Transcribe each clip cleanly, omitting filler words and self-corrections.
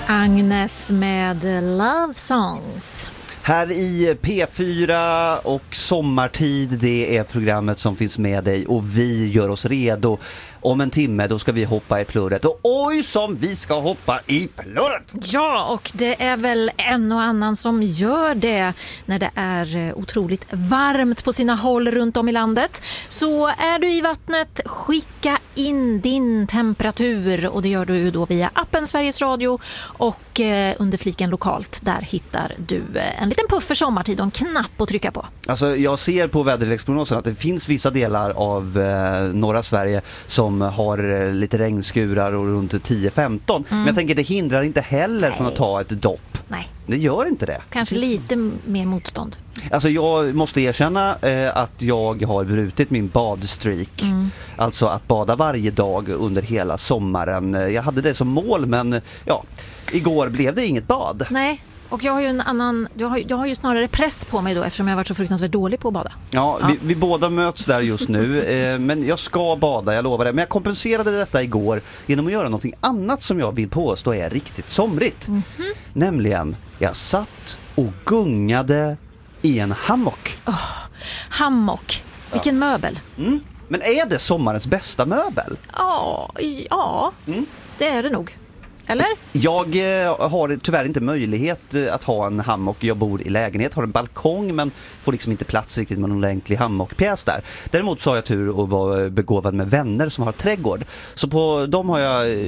Agnes med Love Songs. Här i P4 och Sommartid, det är programmet som finns med dig och vi gör oss redo. Om en timme då ska vi hoppa i plurret och oj som vi ska hoppa i plurret! Ja, och det är väl en och annan som gör det när det är otroligt varmt på sina håll runt om i landet. Så är du i vattnet, skicka in din temperatur och det gör du då via appen Sveriges Radio och under fliken lokalt. Där hittar du en liten puff för sommartid och en knapp att trycka på. Alltså jag ser på väderleksprognosen att det finns vissa delar av norra Sverige som har lite regnskurar och runt 10-15. Men jag tänker det hindrar inte heller från att ta ett dopp. Nej. Det gör inte det. Kanske lite mer motstånd. Alltså jag måste erkänna att jag har brutit min badstreak. Alltså att bada varje dag under hela sommaren. Jag hade det som mål men ja, igår blev det inget bad. Nej. Och jag har ju jag har ju snarare press på mig då eftersom jag har varit så fruktansvärt dålig på att bada. Ja. Vi båda möts där just nu. Men jag ska bada, jag lovar det. Men jag kompenserade detta igår genom att göra någonting annat som jag vill påstå är riktigt somrigt. Nämligen, jag satt och gungade i en hammock. Hammock. Vilken möbel. Men är det sommarens bästa möbel? Ja, det är det nog. Eller? Jag har tyvärr inte möjlighet att ha en hammock. Jag bor i lägenhet, har en balkong men får liksom inte plats riktigt med någon ordentlig hammockpjäs där. Däremot så har jag tur att vara begåvad med vänner som har trädgård. Så på dem har jag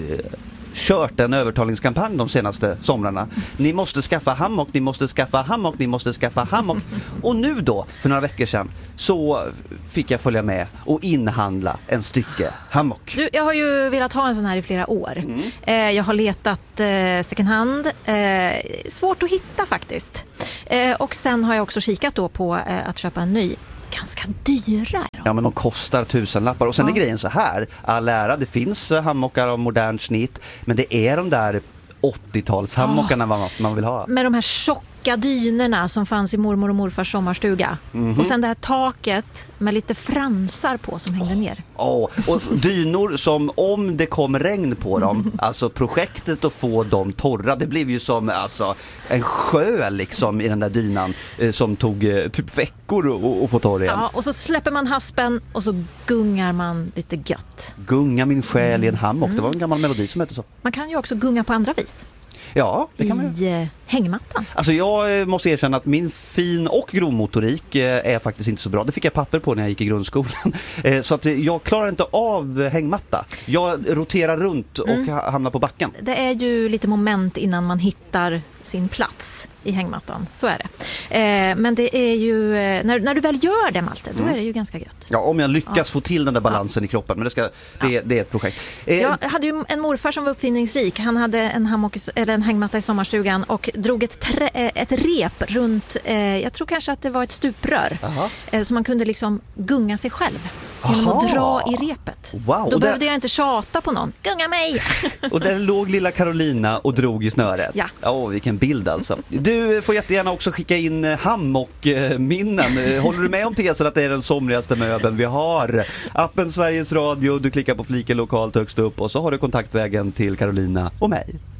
kört en övertalningskampanj de senaste somrarna. Ni måste skaffa hammock, ni måste skaffa hammock, ni måste skaffa hammock. Och nu då, för några veckor sedan, så fick jag följa med och inhandla en stycke hammock. Du, jag har ju velat ha en sån här i flera år. Jag har letat second hand. Svårt att hitta faktiskt. Och sen har jag också kikat då på att köpa en ny. Ganska dyra. Ja, men de kostar 1000-lappar. Och sen är grejen så här, all ära, det finns hammockar av modern snitt, men det är de där 80-talshammockarna man vill ha. Med de här tjocka dynerna som fanns i mormor och morfars sommarstuga. Och sen det här taket med lite fransar på som hängde ner. Och dynor som om det kom regn på dem, alltså projektet att få dem torra, det blev ju som alltså, en sjö liksom i den där dynan som tog typ veckor att få torr igen. Ja, och så släpper man haspen och så gungar man lite gött. Gunga min själ i en hammock, det var en gammal melodi som hette så. Man kan ju också gunga på andra vis. Ja, det kan man i hängmattan. Alltså jag måste erkänna att min fin- och grovmotorik är faktiskt inte så bra. Det fick jag papper på när jag gick i grundskolan. Så att jag klarar inte av hängmatta. Jag roterar runt och hamnar på backen. Det är ju lite moment innan man hittar sin plats i hängmattan. Så är det. Men det är ju när du väl gör det, Malte, då är det ju ganska gött. Ja, om jag lyckas få till den där balansen i kroppen. Men det är ett projekt. Jag hade ju en morfar som var uppfinningsrik. Han hade en hängmatta i sommarstugan och drog ett rep runt, jag tror kanske att det var ett stuprör. Så man kunde liksom gunga sig själv genom att dra i repet. Wow. Då behövde jag inte tjata på någon. Gunga mig! Och där låg lilla Carolina och drog i snöret. Ja, vilken bild alltså. Du får jättegärna också skicka in hammockminnen. Håller du med om tesen att det är den somrigaste möbeln vi har? Appen Sveriges Radio, du klickar på fliken lokalt högst upp och så har du kontaktvägen till Carolina och mig.